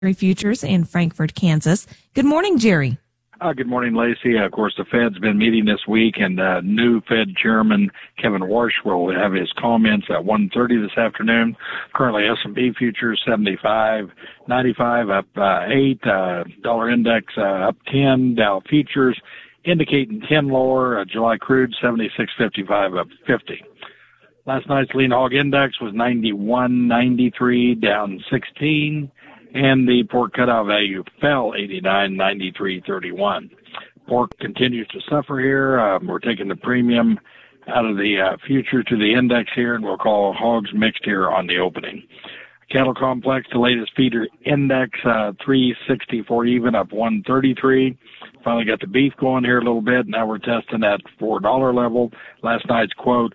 Futures in Frankfort, Kansas. Good morning, Jerry. Good morning, Lacey. Of course, the Fed's been meeting this week, and new Fed Chairman Kevin Warsh will have his comments at 1:30 this afternoon. Currently, S&P futures 75.95 up 8, dollar index up 10, Dow futures indicating 10 lower, July crude 76.55 up 50. Last night's lean hog index was 91.93, down 16. And the pork cutout value fell 89.93.31. Pork continues to suffer here. We're taking the premium out of the future to the index here, and we'll call hogs mixed here on the opening. Cattle complex, the latest feeder index, 364 even, up 133. Finally got the beef going here a little bit. Now we're testing that $4 level. Last night's quote,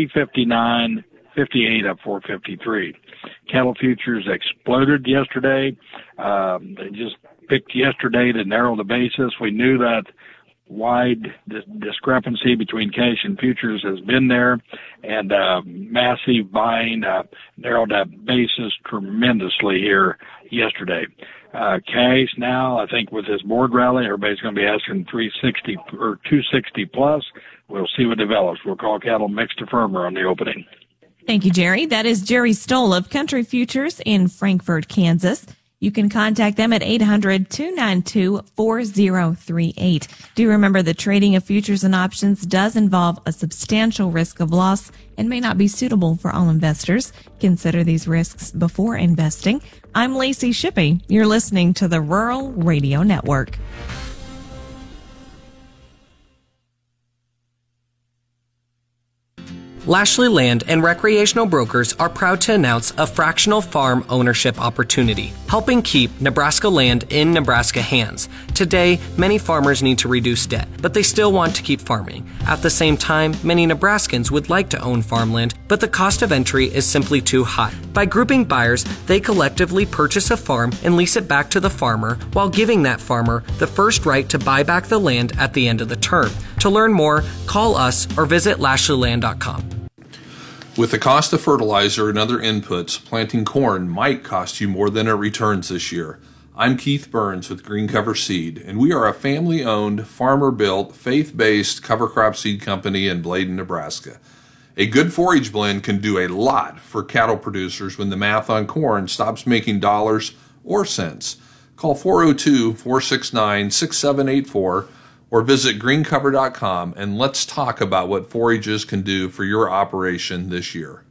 359.58 up 453. Cattle futures exploded yesterday. They just picked yesterday to narrow the basis. We knew that wide discrepancy between cash and futures has been there, and massive buying narrowed that basis tremendously here yesterday. Cash now, I think with this board rally, everybody's going to be asking 360 or 260 plus. We'll see what develops. We'll call cattle mixed to firmer on the opening. Thank you, Jerry. That is Jerry Stoll of Country Futures in Frankfort, Kansas. You can contact them at 800-292-4038. Do remember that trading of futures and options does involve a substantial risk of loss and may not be suitable for all investors. Consider these risks before investing. I'm Lacey Shippey. You're listening to the Rural Radio Network. Lashley Land and Recreational Brokers are proud to announce a fractional farm ownership opportunity, helping keep Nebraska land in Nebraska hands. Today, many farmers need to reduce debt, but they still want to keep farming. At the same time, many Nebraskans would like to own farmland, but the cost of entry is simply too high. By grouping buyers, they collectively purchase a farm and lease it back to the farmer while giving that farmer the first right to buy back the land at the end of the term. To learn more, call us or visit LashleyLand.com. With the cost of fertilizer and other inputs, planting corn might cost you more than it returns this year. I'm Keith Burns with Green Cover Seed, and we are a family-owned, farmer-built, faith-based cover crop seed company in Bladen, Nebraska. A good forage blend can do a lot for cattle producers when the math on corn stops making dollars or cents. Call 402-469-6784 or visit greencover.com and let's talk about what forages can do for your operation this year.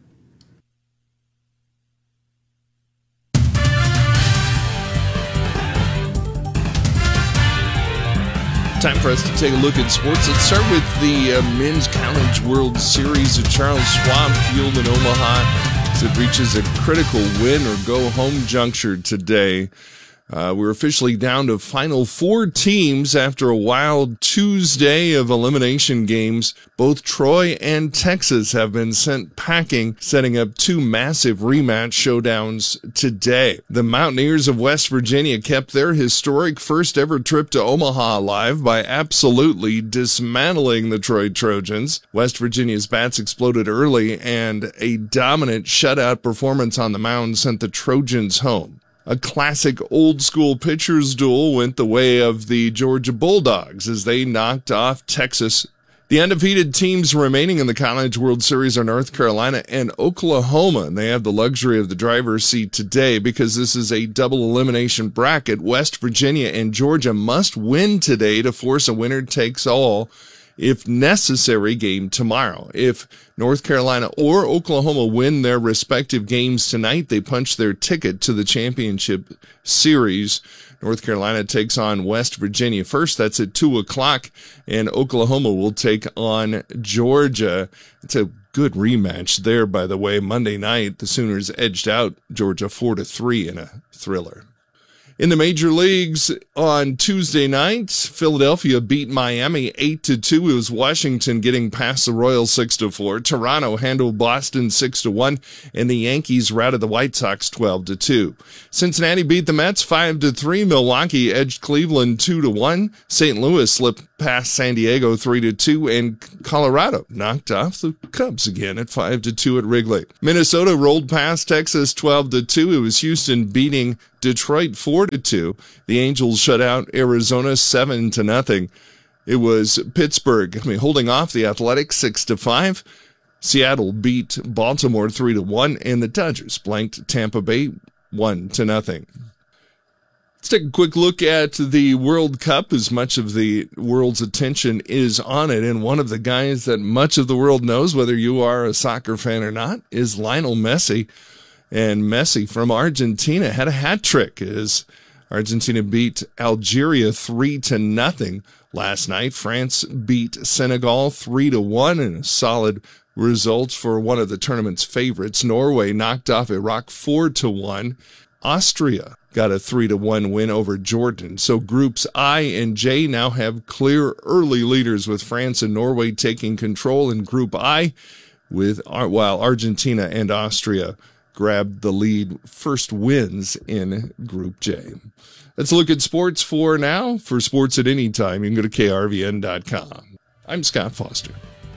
Time for us to take a look at sports. Let's start with the Men's College World Series at Charles Schwab Field in Omaha as it reaches a critical win or go home juncture today. We're officially down to final 4 teams after a wild Tuesday of elimination games. Both Troy and Texas have been sent packing, setting up 2 massive rematch showdowns today. The Mountaineers of West Virginia kept their historic first ever trip to Omaha alive by absolutely dismantling the Troy Trojans. West Virginia's bats exploded early, and a dominant shutout performance on the mound sent the Trojans home. A classic old-school pitchers duel went the way of the Georgia Bulldogs as they knocked off Texas. The undefeated teams remaining in the College World Series are North Carolina and Oklahoma, and they have the luxury of the driver's seat today because this is a double elimination bracket. West Virginia and Georgia must win today to force a winner-takes-all, if necessary, game tomorrow. If North Carolina or Oklahoma win their respective games tonight, they punch their ticket to the championship series. North Carolina takes on West Virginia first. That's at 2 o'clock. And Oklahoma will take on Georgia. It's a good rematch there, by the way. Monday night, the Sooners edged out Georgia 4-3 in a thriller. In the major leagues on Tuesday night, Philadelphia beat Miami 8-2. It was Washington getting past the Royals 6-4. Toronto handled Boston 6-1, and the Yankees routed the White Sox 12-2. Cincinnati beat the Mets 5-3. Milwaukee edged Cleveland 2-1. St. Louis slipped past San Diego 3-2, and Colorado knocked off the Cubs again at 5-2 at Wrigley. Minnesota rolled past Texas 12-2. It was Houston beating Detroit 4-2. The Angels shut out Arizona 7-0. It was Pittsburgh holding off the Athletics 6-5. Seattle beat Baltimore 3-1, and the Dodgers blanked Tampa Bay 1-0. Let's take a quick look at the World Cup, as much of the world's attention is on it. And one of the guys that much of the world knows, whether you are a soccer fan or not, is Lionel Messi. And Messi from Argentina had a hat trick as Argentina beat Algeria 3-0 last night. France beat Senegal 3-1 in a solid result for one of the tournament's favorites. Norway knocked off Iraq 4-1. Austria got a 3-1 win over Jordan. So groups I and J now have clear early leaders, with France and Norway taking control in Group I, while Argentina and Austria grabbed the lead first wins in Group J. Let's look at sports for now. For sports at any time, you can go to krvn.com. I'm Scott Foster.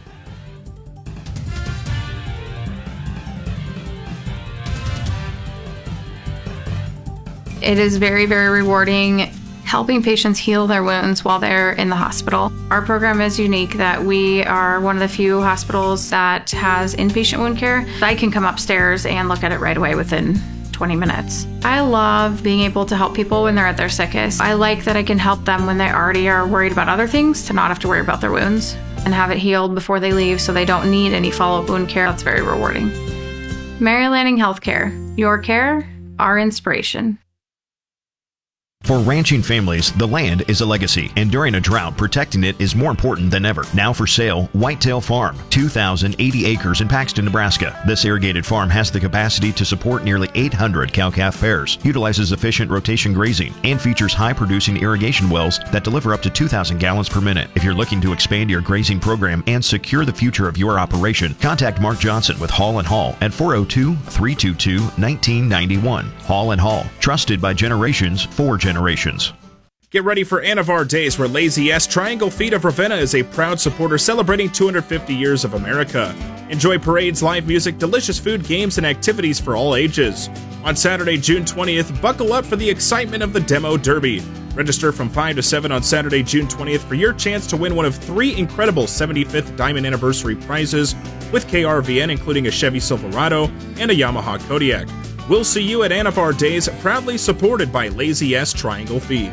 It is very, very rewarding helping patients heal their wounds while they're in the hospital. Our program is unique that we are one of the few hospitals that has inpatient wound care. I can come upstairs and look at it right away within 20 minutes. I love being able to help people when they're at their sickest. I like that I can help them when they already are worried about other things to not have to worry about their wounds and have it healed before they leave so they don't need any follow-up wound care. That's very rewarding. Mary Lanning Healthcare. Your care, our inspiration. For ranching families, the land is a legacy, and during a drought, protecting it is more important than ever. Now for sale, Whitetail Farm, 2,080 acres in Paxton, Nebraska. This irrigated farm has the capacity to support nearly 800 cow-calf pairs, utilizes efficient rotation grazing, and features high-producing irrigation wells that deliver up to 2,000 gallons per minute. If you're looking to expand your grazing program and secure the future of your operation, contact Mark Johnson with Hall & Hall at 402-322-1991. Hall & Hall, trusted by generations for generations. Get ready for Anavar Days, where Lazy S Triangle Feed of Ravenna is a proud supporter celebrating 250 years of America. Enjoy parades, live music, delicious food, games, and activities for all ages. On Saturday, June 20th, buckle up for the excitement of the Demo Derby. Register from 5 to 7 on Saturday, June 20th for your chance to win one of 3 incredible 75th Diamond Anniversary prizes with KRVN, including a Chevy Silverado and a Yamaha Kodiak. We'll see you at Anavar Days, proudly supported by Lazy S Triangle Feed.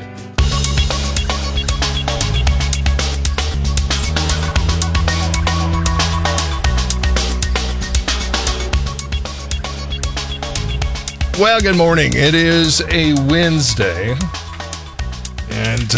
Well, good morning. It is a Wednesday, and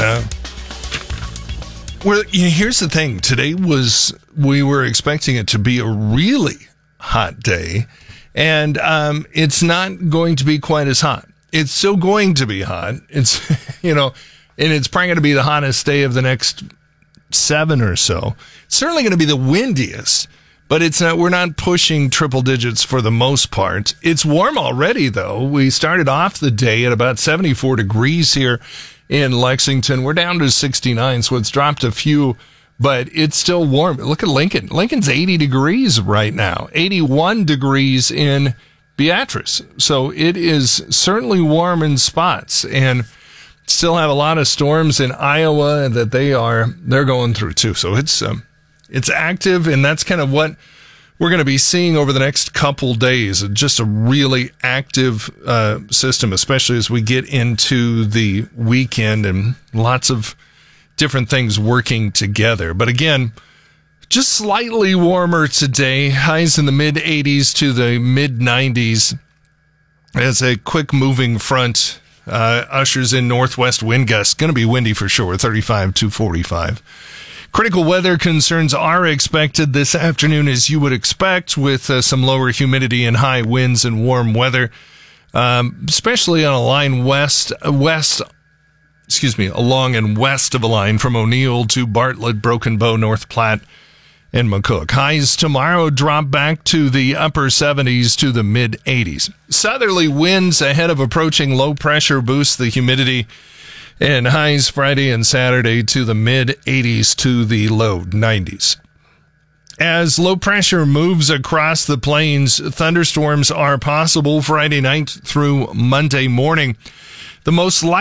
here's the thing. Today we were expecting it to be a really hot day. And it's not going to be quite as hot. It's still going to be hot. It's, and it's probably going to be the hottest day of the next 7 or so. It's certainly going to be the windiest, but we're not pushing triple digits for the most part. It's warm already, though. We started off the day at about 74 degrees here in Lexington. We're down to 69, so it's dropped a few, but it's still warm. Look at Lincoln. Lincoln's 80 degrees right now, 81 degrees in Beatrice. So it is certainly warm in spots, and still have a lot of storms in Iowa that they're going through too. So it's active, and that's kind of what we're going to be seeing over the next couple days. Just a really active system, especially as we get into the weekend and lots of different things working together. But again, just slightly warmer today. Highs in the mid 80s to the mid 90s as a quick moving front ushers in northwest wind gusts. Going to be windy for sure, 35 to 45. Critical weather concerns are expected this afternoon, as you would expect, with some lower humidity and high winds and warm weather, especially on a line along and west of a line from O'Neill to Bartlett, Broken Bow, North Platte, and McCook. Highs tomorrow drop back to the upper 70s to the mid 80s. Southerly winds ahead of approaching low pressure boost the humidity And highs Friday and Saturday to the mid-80s to the low 90s. As low pressure moves across the plains, thunderstorms are possible Friday night through Monday morning. The most likely